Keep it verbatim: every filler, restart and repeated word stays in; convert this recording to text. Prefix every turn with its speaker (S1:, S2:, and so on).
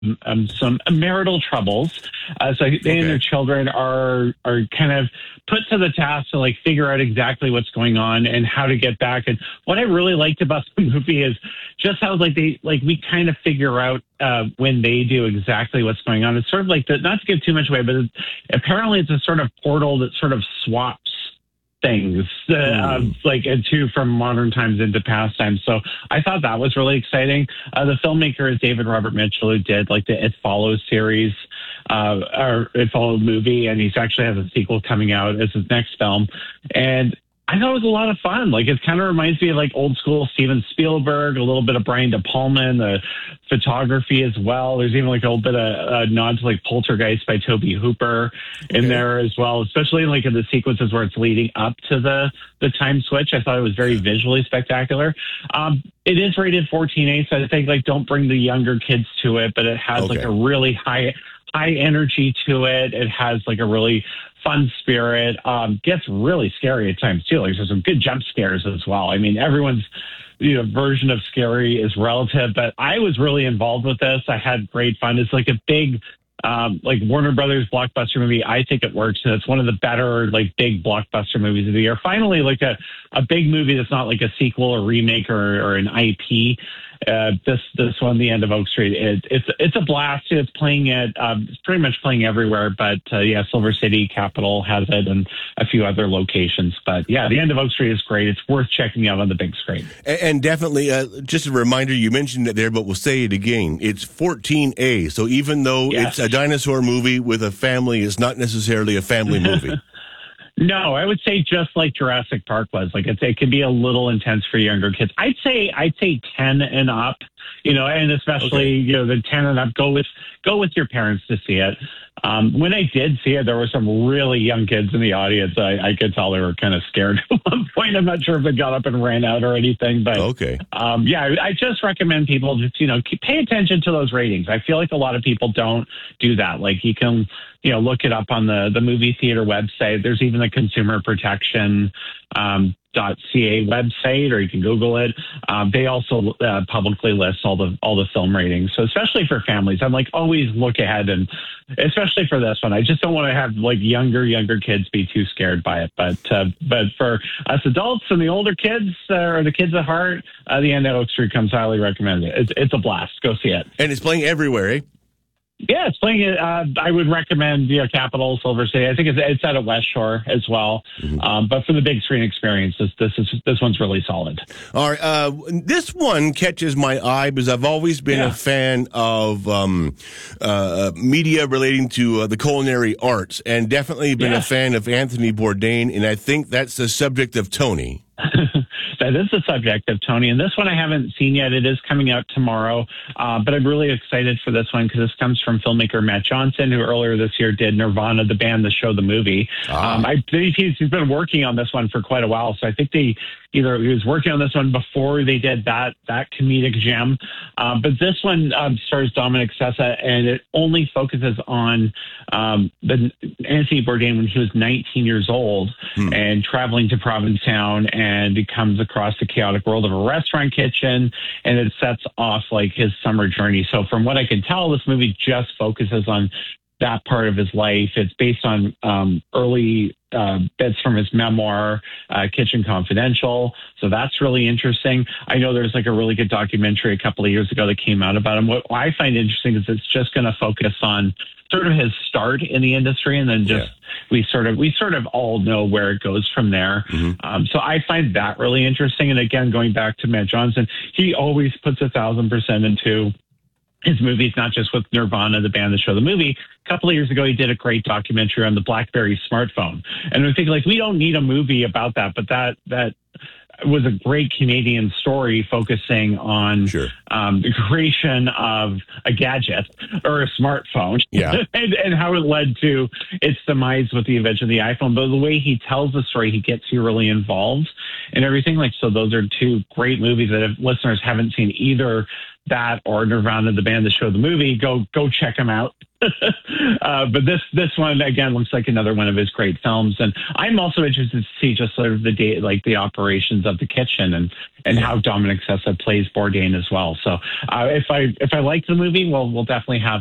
S1: um, some marital troubles. Uh, so they
S2: Okay.
S1: and their children are are kind of put to the task to like figure out exactly what's going on and how to get back. And what I really liked about the movie is just how like they like we kind of figure out uh, when they do exactly what's going on. It's sort of like the, not to give too much away, but it's, apparently it's a sort of portal that sort of swaps things uh, mm. like into from modern times into past times. So I thought that was really exciting. Uh, the filmmaker is David Robert Mitchell, who did like the It Follows series uh, or It Follows movie, and he's actually has a sequel coming out as his next film. And I thought it was a lot of fun. Like, it kind of reminds me of like old school Steven Spielberg, a little bit of Brian De Palma in the photography as well. There's even like a little bit of a nod to like Poltergeist by Toby Hooper in okay. there as well, especially like in the sequences where it's leading up to the, the time switch. I thought it was very visually spectacular. Um, it is rated fourteen A, so I think like don't bring the younger kids to it, but it has okay. like a really high, high energy to it. It has like a really fun spirit. Um, gets really scary at times too. Like there's some good jump scares as well. I mean, everyone's you know version of scary is relative, but I was really involved with this. I had great fun. It's like a big, um, like Warner Brothers blockbuster movie. I think it works, and it's one of the better like big blockbuster movies of the year. Finally, like a a big movie that's not like a sequel or remake or, or an I P. Uh, this this one, The End of Oak Street, it, it's it's a blast. It's playing at um, it's pretty much playing everywhere. But uh, yeah, Silver City, Capitol has it, and a few other locations. But yeah, The End of Oak Street is great. It's worth checking out on the big screen.
S2: And, and definitely, uh, just a reminder, you mentioned it there, but we'll say it again. It's fourteen A, so even though
S1: yes.
S2: it's a dinosaur movie with a family, it's not necessarily a family movie.
S1: No, I would say just like Jurassic Park was. Like it's, it can be a little intense for younger kids. I'd say I'd say ten and up. You know, and especially okay. you know the ten and up. Go with go with your parents to see it. Um, when I did see it, there were some really young kids in the audience. I, I could tell they were kind of scared at one point. I'm not sure if they got up and ran out or anything, but
S2: okay.
S1: um, yeah, I, I just recommend people just, you know, keep, pay attention to those ratings. I feel like a lot of people don't do that. Like you can, you know, look it up on the, the movie theater website. There's even the consumer protection, um, .ca website, or you can Google it. Um, they also uh, publicly list all the all the film ratings. So especially for families, I'm like always look ahead, and especially for this one, I just don't want to have like younger younger kids be too scared by it. But uh, but for us adults and the older kids uh, or the kids at heart, uh, The End of Oak Street comes highly recommended. It's it's a blast. Go see it.
S2: And it's playing everywhere, eh?
S1: Yeah, it's playing it. Uh, I would recommend, you know, Capitol, Silver City. I think it's it's at a West Shore as well. Mm-hmm. Um, but for the big screen experience, this this is this one's really solid.
S2: All right, uh, this one catches my eye because I've always been yeah. a fan of um, uh, media relating to uh, the culinary arts, and definitely been
S1: yeah.
S2: a fan of Anthony Bourdain. And I think that's the subject of Tony.
S1: That is the subject of Tony, and this one I haven't seen yet. It is coming out tomorrow, uh, but I'm really excited for this one because this comes from filmmaker Matt Johnson, who earlier this year did Nirvana, the band, the show, the movie. Ah. Um, I think he's, he's been working on this one for quite a while, so I think they either he was working on this one before they did that that comedic gem, um, but this one um, stars Dominic Sessa, and it only focuses on um, the Anthony Bourdain when he was nineteen years old hmm. and traveling to Provincetown, and he comes across the chaotic world of a restaurant kitchen, and it sets off like his summer journey. So from what I can tell, this movie just focuses on that part of his life. It's based on um, early uh, bits from his memoir, uh, Kitchen Confidential. So that's really interesting. I know there's like a really good documentary a couple of years ago that came out about him. What I find interesting is it's just going to focus on sort of his start in the industry, and then just yeah. we sort of we sort of all know where it goes from there. Mm-hmm. Um, so I find that really interesting. And again, going back to Matt Johnson, he always puts a thousand percent into his movies, not just with Nirvana, the band, the show, the movie. A couple of years ago, he did a great documentary on the BlackBerry smartphone. And I think like we don't need a movie about that, but that that was a great Canadian story focusing on
S2: sure.
S1: um, the creation of a gadget or a smartphone,
S2: yeah.
S1: and, and how it led to its demise with the invention of the iPhone. But the way he tells the story, he gets you really involved and everything. Like, so those are two great movies that if listeners haven't seen either that or Nirvana, the band that showed the movie, go go check them out. uh, but this this one again looks like another one of his great films, and I'm also interested to see just sort of the day, like the operations of the kitchen, and and how Dominic Sessa plays Bourdain as well. So uh, if I if I like the movie, well, we'll definitely have